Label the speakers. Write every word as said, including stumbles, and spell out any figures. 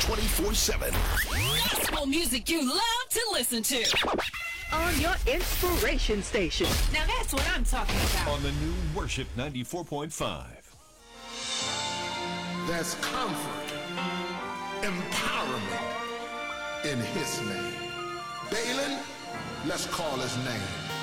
Speaker 1: twenty-four seven.
Speaker 2: Gospel music you love to listen to.
Speaker 3: On your inspiration station.
Speaker 2: Now that's what I'm talking about.
Speaker 4: On the new Worship ninety-four point five.
Speaker 1: There's comfort, empowerment in his name. Balin, let's call his name.